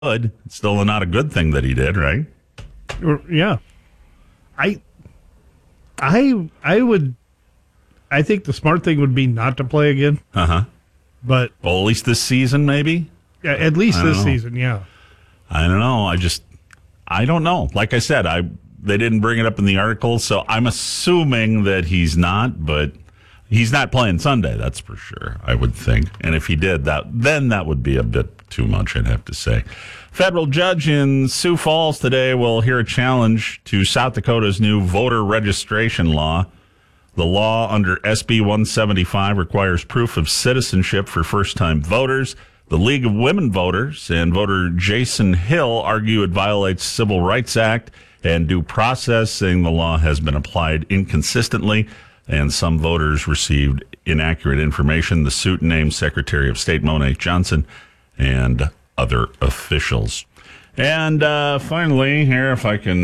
It's still not a good thing that he did, right? Yeah. I think the smart thing would be not to play again. Uh-huh. But well, at least this season, maybe? Yeah, at least this season, yeah. I don't know. I don't know. Like I said, they didn't bring it up in the article, so I'm assuming that he's not, but he's not playing Sunday, that's for sure, I would think. And if he did, then that would be a bit too much, I'd have to say. Federal judge in Sioux Falls today will hear a challenge to South Dakota's new voter registration law. The law under SB 175 requires proof of citizenship for first-time voters. The League of Women Voters and voter Jason Hill argue it violates Civil Rights Act and due process, saying the law has been applied inconsistently and some voters received inaccurate information. The suit named Secretary of State Monet Johnson and other officials. And finally, here, if I can...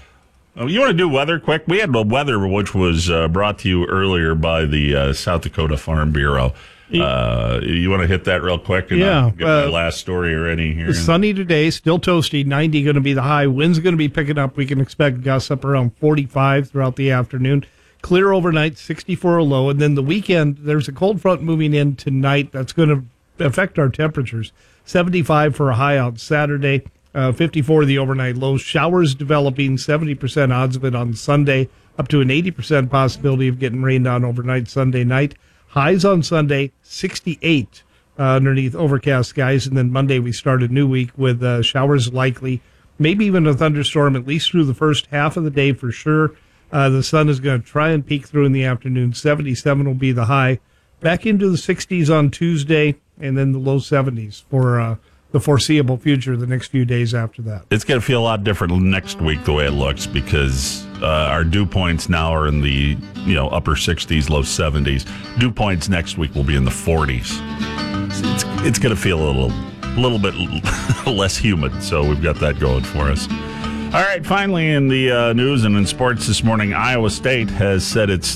you want to do weather quick? We had the weather, which was brought to you earlier by the South Dakota Farm Bureau. You want to hit that real quick? And yeah. Get my last story ready here. Sunny today, still toasty, 90 going to be the high. Wind's going to be picking up. We can expect gusts up around 45 throughout the afternoon. Clear overnight, 64 low. And then the weekend, there's a cold front moving in tonight that's going to affect our temperatures. 75 for a high on Saturday. 54 the overnight low. Showers developing, 70% odds of it on Sunday, up to an 80% possibility of getting rained on overnight Sunday night. Highs on Sunday, 68 underneath overcast skies. And then Monday we start a new week with showers likely, maybe even a thunderstorm, at least through the first half of the day for sure. The sun is going to try and peek through in the afternoon. 77 will be the high. Back into the 60s on Tuesday, and then the low 70s for the foreseeable future, the next few days after that. It's going to feel a lot different next week the way it looks because our dew points now are in the upper 60s, low 70s. Dew points next week will be in the 40s. It's going to feel a little bit less humid, so we've got that going for us. All right, finally in the news and in sports this morning, Iowa State has set its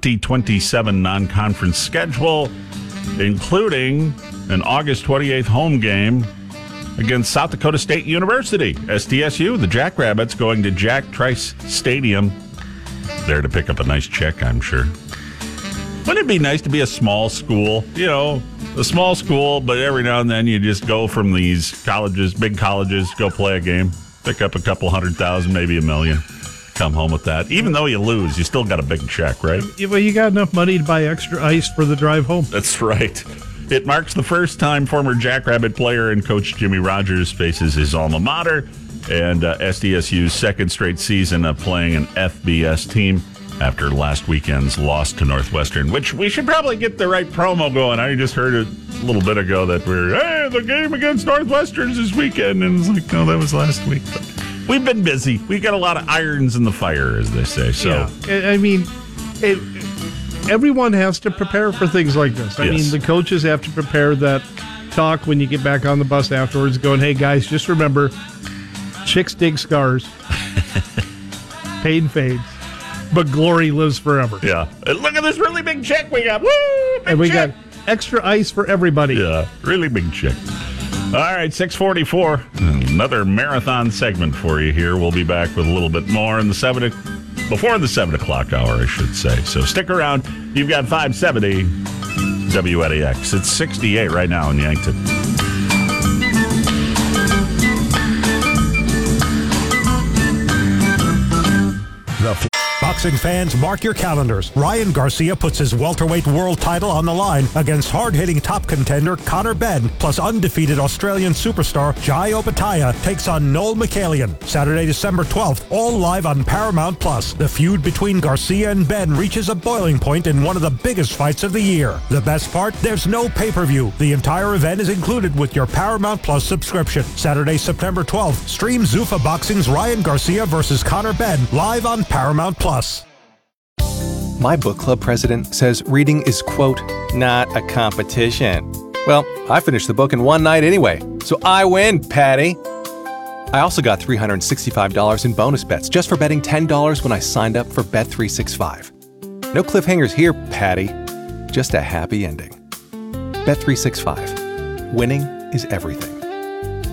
2027 non-conference schedule, including an August 28th home game against South Dakota State University. SDSU, the Jackrabbits, going to Jack Trice Stadium. There to pick up a nice check, I'm sure. Wouldn't it be nice to be a small school? A small school, but every now and then you just go from these colleges, big colleges, go play a game, pick up a couple 100,000, maybe $1 million, come home with that. Even though you lose, you still got a big check, right? Well, you got enough money to buy extra ice for the drive home. That's right. It marks the first time former Jackrabbit player and coach Jimmy Rogers faces his alma mater, and SDSU's second straight season of playing an FBS team after last weekend's loss to Northwestern, which we should probably get the right promo going. I just heard it a little bit ago that the game against Northwestern's this weekend, and it's like, no, that was last week. But we've been busy. We've got a lot of irons in the fire, as they say. So, yeah. I mean, everyone has to prepare for things like this. I mean, the coaches have to prepare that talk when you get back on the bus afterwards going, hey, guys, just remember, chicks dig scars, pain fades, but glory lives forever. Yeah. And look at this really big check we got. Woo! And we got extra ice for everybody. Yeah, really big check. All right, 6:44. Another marathon segment for you here. We'll be back with a little bit more before the 7 o'clock hour, I should say. So stick around. You've got 570 WNAX. It's 68 right now in Yankton. Boxing fans, mark your calendars. Ryan Garcia puts his welterweight world title on the line against hard-hitting top contender Conor Benn, plus undefeated Australian superstar Jai Opetaia takes on Noel Mikhailian. Saturday, December 12th, all live on Paramount+. The feud between Garcia and Benn reaches a boiling point in one of the biggest fights of the year. The best part? There's no pay-per-view. The entire event is included with your Paramount+ subscription. Saturday, September 12th, stream Zuffa Boxing's Ryan Garcia versus Conor Benn live on Paramount+. My book club president says reading is, quote, not a competition. Well, I finished the book in one night anyway, so I win, Patty. I also got $365 in bonus bets just for betting $10 when I signed up for Bet365. No cliffhangers here, Patty. Just a happy ending. Bet365. Winning is everything.